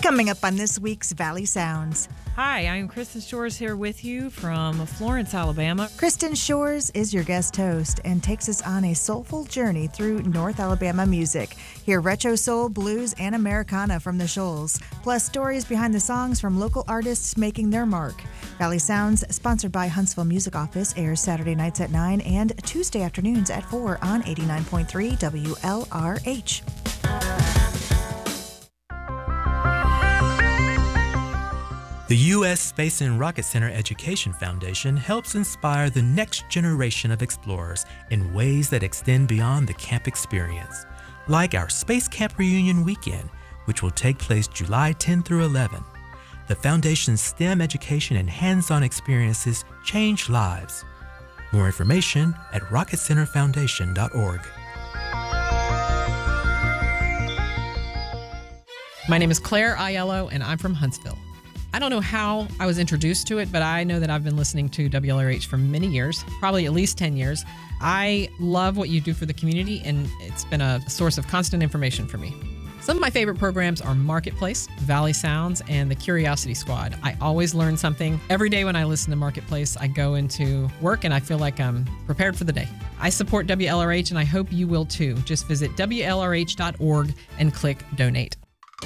Coming up on this week's Valley Sounds. Hi, I'm Kristen Shores here with you from Florence, Alabama. Kristen Shores is your guest host and takes us on a soulful journey through North Alabama music. Hear retro soul, blues, and Americana from the Shoals, plus stories behind the songs from local artists making their mark. Valley Sounds, sponsored by Huntsville Music Office, airs Saturday nights at 9 and Tuesday afternoons at 4 on 89.3 WLRH. The U.S. Space and Rocket Center Education Foundation helps inspire the next generation of explorers in ways that extend beyond the camp experience, like our Space Camp Reunion Weekend, which will take place July 10 through 11. The Foundation's STEM education and hands-on experiences change lives. More information at rocketcenterfoundation.org. My name is Claire Aiello, and I'm from Huntsville. I don't know how I was introduced to it, but I know that I've been listening to WLRH for many years, probably at least 10 years. I love what you do for the community, and it's been a source of constant information for me. Some of my favorite programs are Marketplace, Valley Sounds, and the Curiosity Squad. I always learn something. Every day when I listen to Marketplace, I go into work and I feel like I'm prepared for the day. I support WLRH, and I hope you will too. Just visit WLRH.org and click Donate.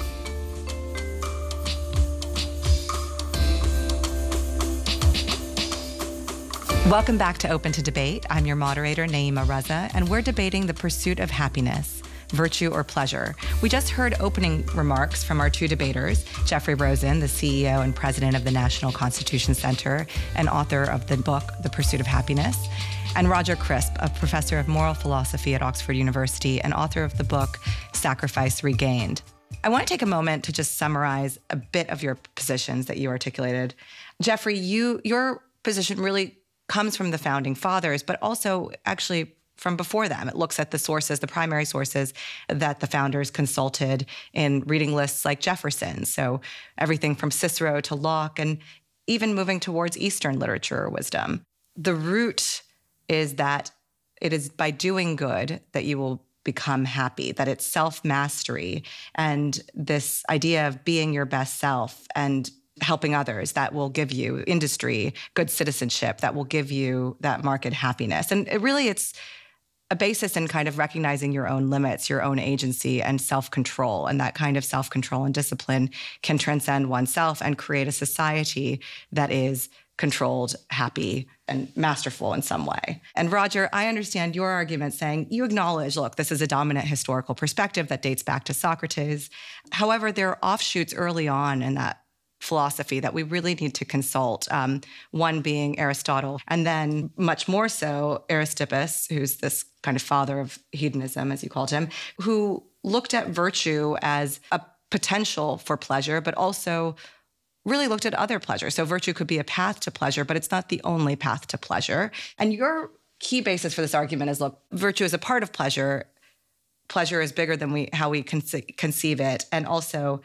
Welcome back to Open to Debate. I'm your moderator, Naima Reza, and we're debating the pursuit of happiness, virtue or pleasure. We just heard opening remarks from our two debaters, Jeffrey Rosen, the CEO and president of the National Constitution Center and author of the book, The Pursuit of Happiness, and Roger Crisp, a professor of moral philosophy at Oxford University and author of the book, Sacrifice Regained. I want to take a moment to just summarize a bit of your positions that you articulated. Jeffrey, your position really comes from the founding fathers, but also actually from before them. It looks at the sources, the primary sources that the founders consulted in reading lists like Jefferson. So everything from Cicero to Locke, and even moving towards Eastern literature or wisdom. The root is that it is by doing good that you will become happy, that it's self-mastery and this idea of being your best self and helping others that will give you industry, good citizenship, that will give you that market happiness. And it's a basis in kind of recognizing your own limits, your own agency and self-control. And that kind of self-control and discipline can transcend oneself and create a society that is controlled, happy, and masterful in some way. And Roger, I understand your argument saying you acknowledge, look, this is a dominant historical perspective that dates back to Socrates. However, there are offshoots early on in that philosophy that we really need to consult, one being Aristotle, and then much more so Aristippus, who's this kind of father of hedonism, as you called him, who looked at virtue as a potential for pleasure, but also really looked at other pleasure. So virtue could be a path to pleasure, but it's not the only path to pleasure. And your key basis for this argument is, look, virtue is a part of pleasure. Pleasure is bigger than how we conceive it. And also,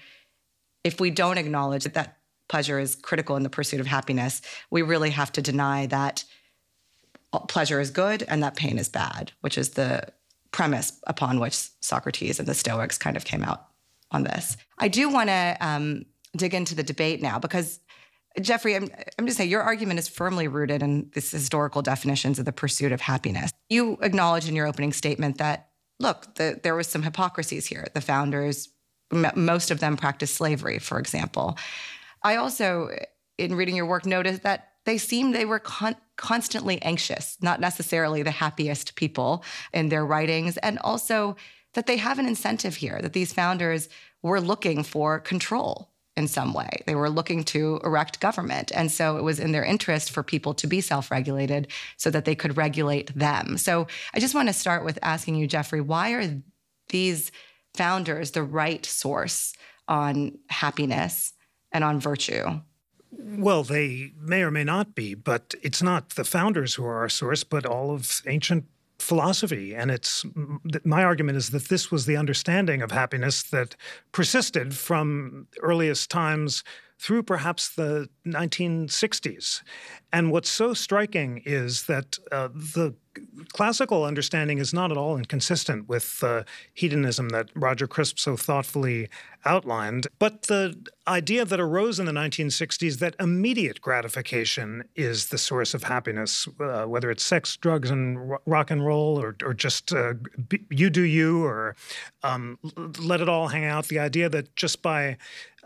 if we don't acknowledge that pleasure is critical in the pursuit of happiness, we really have to deny that pleasure is good and that pain is bad, which is the premise upon which Socrates and the Stoics kind of came out on this. I do want to dig into the debate now because, Jeffrey, I'm going to say your argument is firmly rooted in these historical definitions of the pursuit of happiness. You acknowledge in your opening statement that, look, there was some hypocrisies here. The founders, most of them practiced slavery, for example. I also, in reading your work, noticed that they were constantly anxious, not necessarily the happiest people in their writings, and also that they have an incentive here, that these founders were looking for control in some way. They were looking to erect government. And so it was in their interest for people to be self-regulated so that they could regulate them. So I just want to start with asking you, Jeffrey, why are these founders the right source on happiness and on virtue? Well, they may or may not be, but it's not the founders who are our source, but all of ancient philosophy. And my argument is that this was the understanding of happiness that persisted from the earliest times through perhaps the 1960s. And what's so striking is that the classical understanding is not at all inconsistent with the hedonism that Roger Crisp so thoughtfully outlined. But the idea that arose in the 1960s that immediate gratification is the source of happiness, whether it's sex, drugs, and rock and roll, or just you do you, or let it all hang out. The idea that just by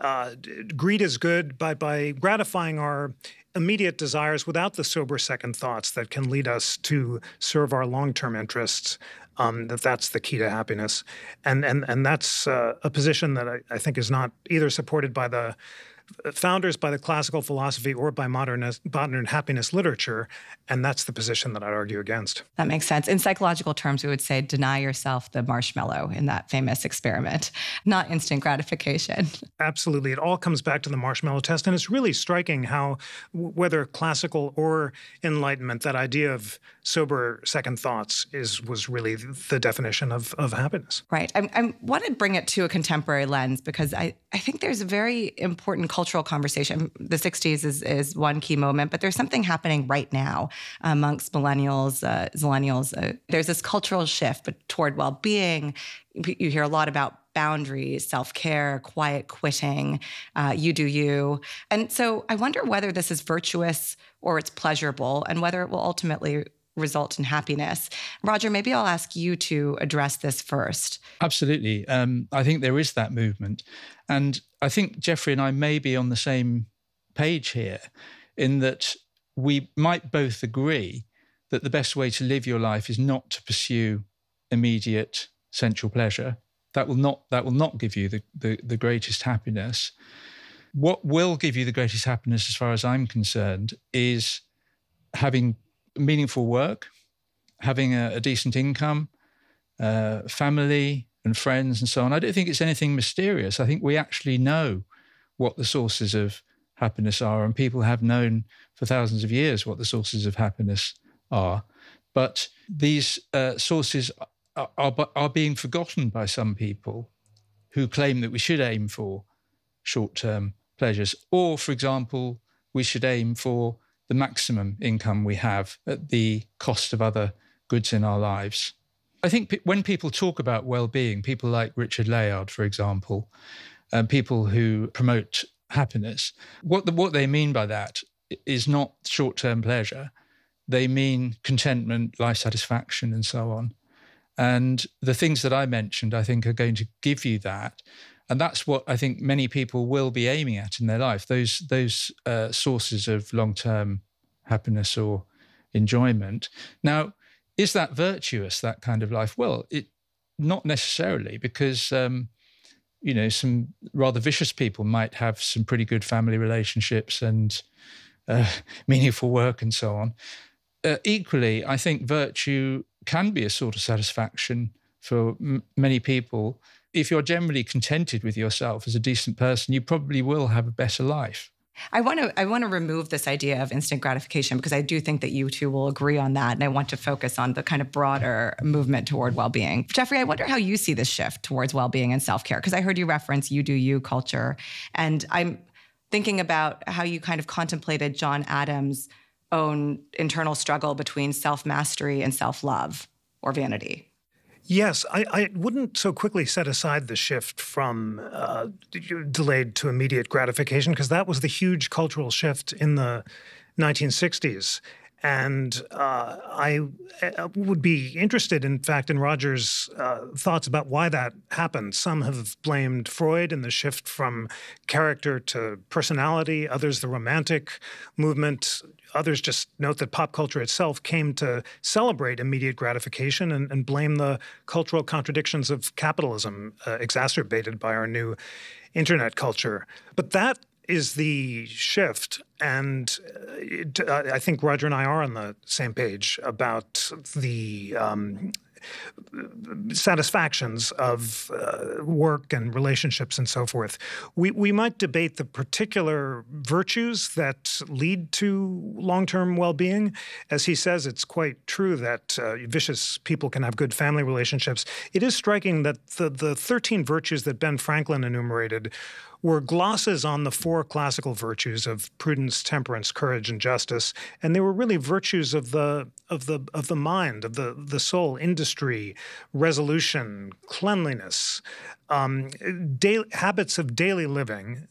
greed is good, by gratifying our immediate desires without the sober second thoughts that can lead us to serve our long-term interests, that's the key to happiness. And that's a position that I think is not either supported by the founders, by the classical philosophy, or by modern happiness literature. And that's the position that I'd argue against. That makes sense. In psychological terms, we would say deny yourself the marshmallow in that famous experiment, not instant gratification. Absolutely. It all comes back to the marshmallow test. And it's really striking how, whether classical or Enlightenment, that idea of sober second thoughts was really the definition of happiness. Right. I want to bring it to a contemporary lens because I think there's a very important cultural conversation. The 60s is one key moment, but there's something happening right now amongst millennials, zillennials. There's this cultural shift toward well-being. You hear a lot about boundaries, self-care, quiet quitting, you do you. And so I wonder whether this is virtuous or it's pleasurable and whether it will ultimately result in happiness. Roger, maybe I'll ask you to address this first. Absolutely. I think there is that movement. And I think Jeffrey and I may be on the same page here in that we might both agree that the best way to live your life is not to pursue immediate sensual pleasure. That will not give you the greatest happiness. What will give you the greatest happiness, as far as I'm concerned, is having meaningful work, having a decent income, family and friends and so on. I don't think it's anything mysterious. I think we actually know what the sources of happiness are, and people have known for thousands of years what the sources of happiness are. But these sources are being forgotten by some people who claim that we should aim for short-term pleasures. Or, for example, we should aim for the maximum income we have at the cost of other goods in our lives. I think when people talk about well-being, people like Richard Layard, for example, people who promote happiness, what they mean by that is not short-term pleasure. They mean contentment, life satisfaction, and so on. And the things that I mentioned, I think, are going to give you that. And that's what I think many people will be aiming at in their life, those sources of long-term happiness or enjoyment. Now, is that virtuous, that kind of life? Well, not necessarily, because some rather vicious people might have some pretty good family relationships and meaningful work and so on. Equally, I think virtue can be a sort of satisfaction for many people. If you're generally contented with yourself as a decent person, you probably will have a better life. I want to remove this idea of instant gratification because I do think that you two will agree on that. And I want to focus on the kind of broader movement toward well-being. Jeffrey, I wonder how you see this shift towards well-being and self-care, because I heard you reference you do you culture. And I'm thinking about how you kind of contemplated John Adams' own internal struggle between self-mastery and self-love or vanity. Yes, I wouldn't so quickly set aside the shift from delayed to immediate gratification, because that was the huge cultural shift in the 1960s. And I would be interested, in fact, in Roger's thoughts about why that happened. Some have blamed Freud and the shift from character to personality, others the Romantic movement. Others just note that pop culture itself came to celebrate immediate gratification and blame the cultural contradictions of capitalism exacerbated by our new internet culture. But that is the shift. And I think Roger and I are on the same page about the satisfactions of work and relationships and so forth. We might debate the particular virtues that lead to long-term well-being. As he says, it's quite true that vicious people can have good family relationships. It is striking that the 13 virtues that Ben Franklin enumerated were glosses on the 4 classical virtues of prudence, temperance, courage, and justice, and they were really virtues of the mind, of the soul: industry, resolution, cleanliness, habits of daily living.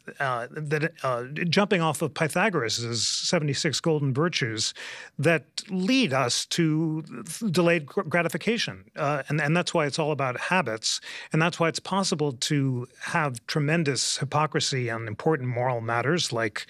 Jumping off of Pythagoras' 76 golden virtues that lead us to delayed gratification, and that's why it's all about habits, and that's why it's possible to have tremendous hypocrisy on important moral matters like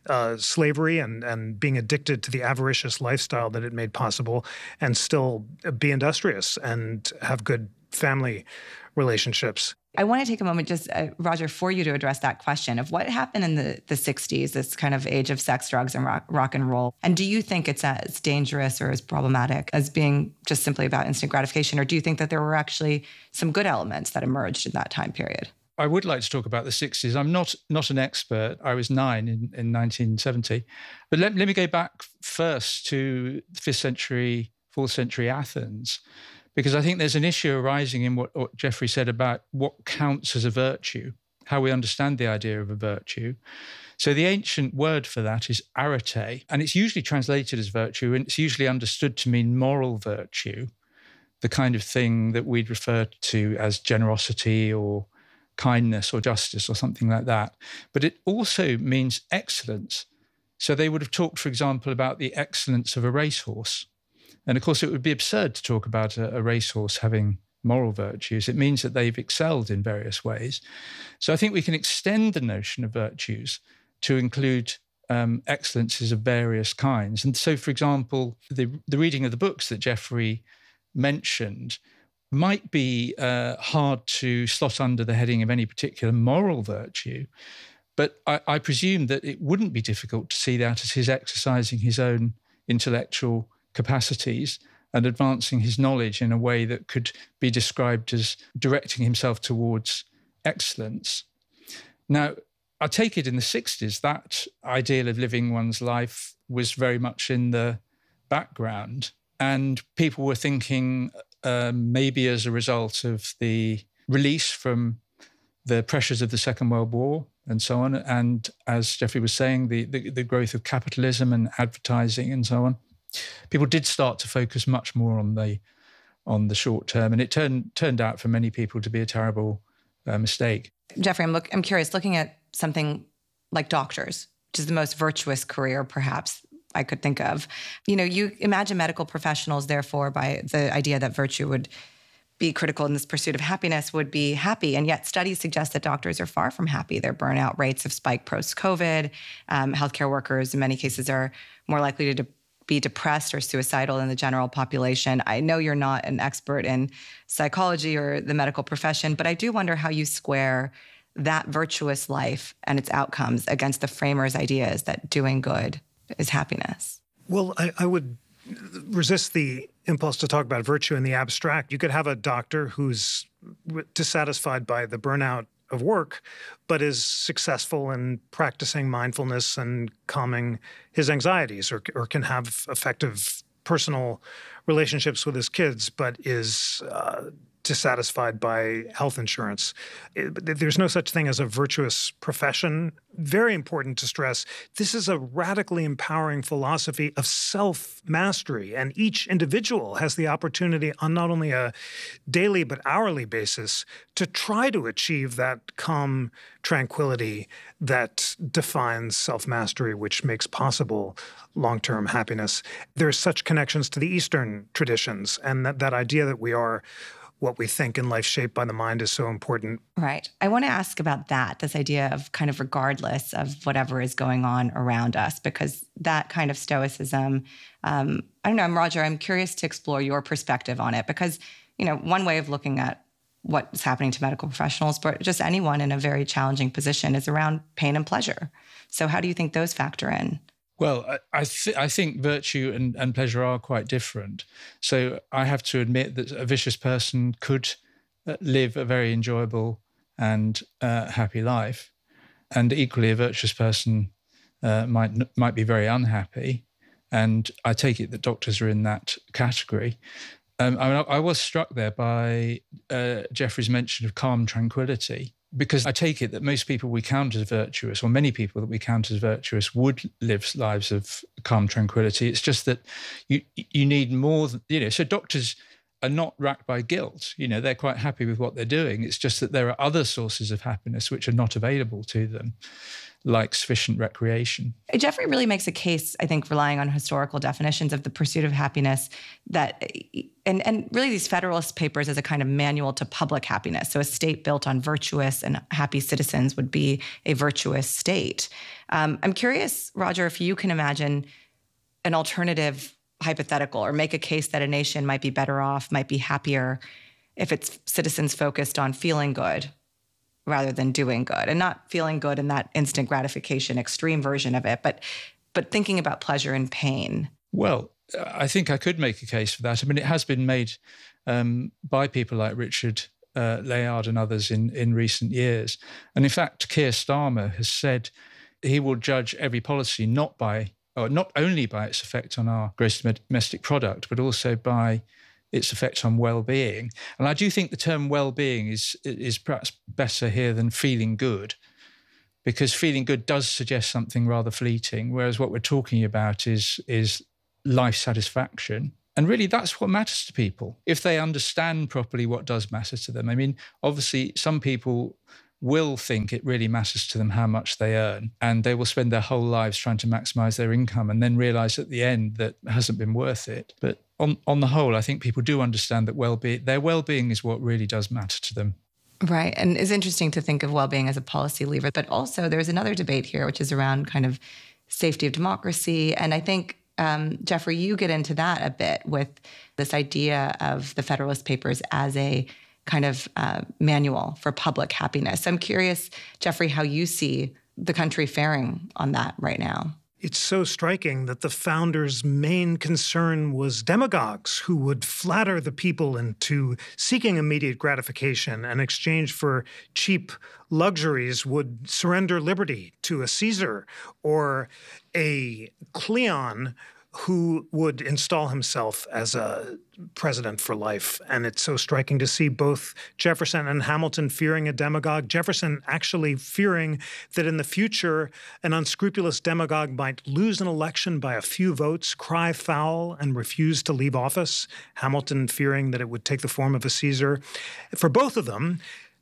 slavery and being addicted to the avaricious lifestyle that it made possible, and still be industrious and have good family relationships. I want to take a moment, just Roger, for you to address that question of what happened in the 60s, this kind of age of sex, drugs, and rock and roll. And do you think it's as dangerous or as problematic as being just simply about instant gratification? Or do you think that there were actually some good elements that emerged in that time period? I would like to talk about the 60s. I'm not an expert. I was 9 in 1970. But let me go back first to 5th century, 4th century Athens, because I think there's an issue arising in what Jeffrey said about what counts as a virtue, how we understand the idea of a virtue. So the ancient word for that is arete, and it's usually translated as virtue, and it's usually understood to mean moral virtue, the kind of thing that we'd refer to as generosity or kindness or justice or something like that. But it also means excellence. So they would have talked, for example, about the excellence of a racehorse. And of course, it would be absurd to talk about a racehorse having moral virtues. It means that they've excelled in various ways. So I think we can extend the notion of virtues to include excellences of various kinds. And so, for example, the reading of the books that Jeffrey mentioned might be hard to slot under the heading of any particular moral virtue, but I presume that it wouldn't be difficult to see that as his exercising his own intellectual capacities and advancing his knowledge in a way that could be described as directing himself towards excellence. Now, I take it in the 60s, that ideal of living one's life was very much in the background, and people were thinking maybe as a result of the release from the pressures of the Second World War and so on, and as Jeffrey was saying, the growth of capitalism and advertising and so on, people did start to focus much more on the short term, and it turned out for many people to be a terrible mistake. Jeffrey, I'm curious, looking at something like doctors, which is the most virtuous career perhaps I could think of. You imagine medical professionals, therefore, by the idea that virtue would be critical in this pursuit of happiness, would be happy. And yet studies suggest that doctors are far from happy. Their burnout rates have spiked post-COVID. Healthcare workers, in many cases, are more likely to be depressed or suicidal than the general population. I know you're not an expert in psychology or the medical profession, but I do wonder how you square that virtuous life and its outcomes against the framers' ideas that doing good is happiness. Well, I would resist the impulse to talk about virtue in the abstract. You could have a doctor who's dissatisfied by the burnout of work, but is successful in practicing mindfulness and calming his anxieties, or can have effective personal relationships with his kids, but is dissatisfied by health insurance. There's no such thing as a virtuous profession. Very important to stress, this is a radically empowering philosophy of self-mastery, and each individual has the opportunity on not only a daily but hourly basis to try to achieve that calm tranquility that defines self-mastery, which makes possible long-term happiness. There's such connections to the Eastern traditions, and that idea that we are what we think in life shaped by the mind is so important. Right. I want to ask about that, this idea of kind of regardless of whatever is going on around us, because that kind of stoicism, I don't know, Roger, I'm curious to explore your perspective on it, because, one way of looking at what's happening to medical professionals, but just anyone in a very challenging position, is around pain and pleasure. So how do you think those factor in? Well, I think virtue and pleasure are quite different. So I have to admit that a vicious person could live a very enjoyable and happy life, and equally a virtuous person might be very unhappy. And I take it that doctors are in that category. I was struck there by Jeffrey's mention of calm tranquility, because I take it that most people we count as virtuous, or many people that we count as virtuous, would live lives of calm tranquility. It's just that you need more, so doctors are not racked by guilt. They're quite happy with what they're doing. It's just that there are other sources of happiness which are not available to them, like sufficient recreation. Jeffrey really makes a case, I think, relying on historical definitions of the pursuit of happiness, that, and really these Federalist Papers as a kind of manual to public happiness. So a state built on virtuous and happy citizens would be a virtuous state. I'm curious, Roger, if you can imagine an alternative hypothetical, or make a case that a nation might be better off, might be happier if its citizens focused on feeling good rather than doing good, and not feeling good in that instant gratification extreme version of it, but thinking about pleasure and pain. Well, I think I could make a case for that. I mean, it has been made by people like Richard Layard and others in recent years. And in fact, Keir Starmer has said he will judge every policy not only by its effect on our gross domestic product, but also by its effect on well-being. And I do think the term well-being is perhaps better here than feeling good, because feeling good does suggest something rather fleeting, whereas what we're talking about is life satisfaction. And really, that's what matters to people, if they understand properly what does matter to them. I mean, obviously, some people will think it really matters to them how much they earn, and they will spend their whole lives trying to maximize their income and then realize at the end that it hasn't been worth it. But on the whole, I think people do understand that their well-being is what really does matter to them. Right. And it's interesting to think of well-being as a policy lever, but also there's another debate here, which is around kind of safety of democracy. And I think, Jeffrey, you get into that a bit with this idea of the Federalist Papers as a kind of manual for public happiness. I'm curious, Jeffrey, how you see the country faring on that right now. It's so striking that the founders' main concern was demagogues who would flatter the people into seeking immediate gratification and in exchange for cheap luxuries would surrender liberty to a Caesar or a Cleon who would install himself as a president for life. And it's so striking to see both Jefferson and Hamilton fearing a demagogue. Jefferson actually fearing that in the future, an unscrupulous demagogue might lose an election by a few votes, cry foul, and refuse to leave office. Hamilton fearing that it would take the form of a Caesar. For both of them,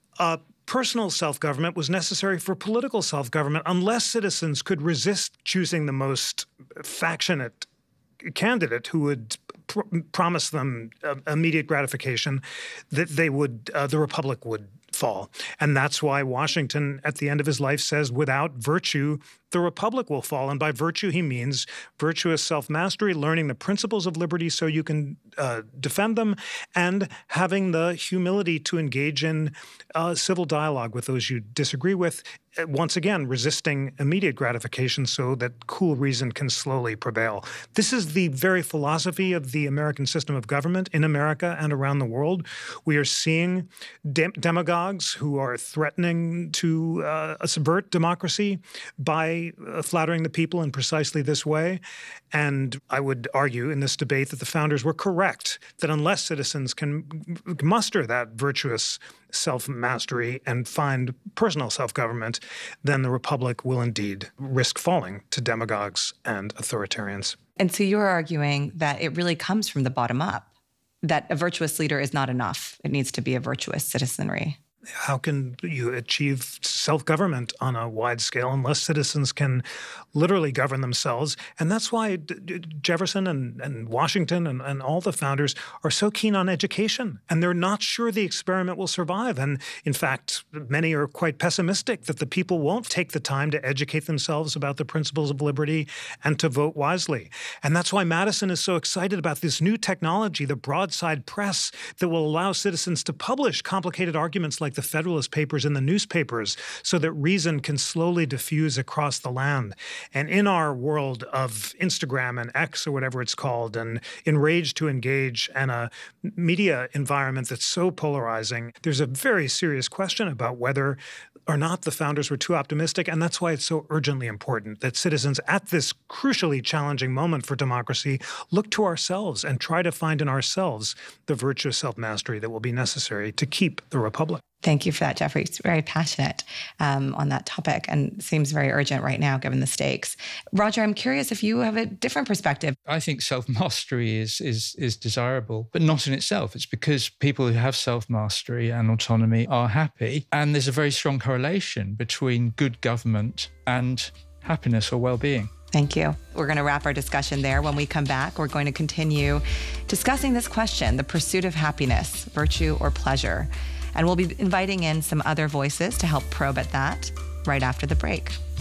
personal self-government was necessary for political self-government unless citizens could resist choosing the most factionate candidate who would promise them immediate gratification, that the republic would fall. And that's why Washington, at the end of his life, says, without virtue, the republic will fall. And by virtue, he means virtuous self-mastery, learning the principles of liberty so you can defend them, and having the humility to engage in civil dialogue with those you disagree with, once again, resisting immediate gratification so that cool reason can slowly prevail. This is the very philosophy of the American system of government in America and around the world. We are seeing demagogues who are threatening to subvert democracy by flattering the people in precisely this way. And I would argue in this debate that the founders were correct, that unless citizens can muster that virtuous self-mastery and find personal self-government, then the republic will indeed risk falling to demagogues and authoritarians. And so you're arguing that it really comes from the bottom up, that a virtuous leader is not enough. It needs to be a virtuous citizenry. How can you achieve self-government on a wide scale unless citizens can literally govern themselves? And that's why Jefferson and Washington and all the founders are so keen on education. And they're not sure the experiment will survive. And in fact, many are quite pessimistic that the people won't take the time to educate themselves about the principles of liberty and to vote wisely. And that's why Madison is so excited about this new technology, the broadside press, that will allow citizens to publish complicated arguments like the Federalist Papers in the newspapers so that reason can slowly diffuse across the land. And in our world of Instagram and X or whatever it's called, and Enrage to Engage, and a media environment that's so polarizing, there's a very serious question about whether or not the founders were too optimistic. And that's why it's so urgently important that citizens at this crucially challenging moment for democracy look to ourselves and try to find in ourselves the virtue of self-mastery that will be necessary to keep the republic. Thank you for that, Jeffrey. It's very passionate on that topic and seems very urgent right now, given the stakes. Roger, I'm curious if you have a different perspective. I think self-mastery is desirable, but not in itself. It's because people who have self-mastery and autonomy are happy. And there's a very strong correlation between good government and happiness or well-being. Thank you. We're going to wrap our discussion there. When we come back, we're going to continue discussing this question, the pursuit of happiness, virtue or pleasure. And we'll be inviting in some other voices to help probe at that right after the break.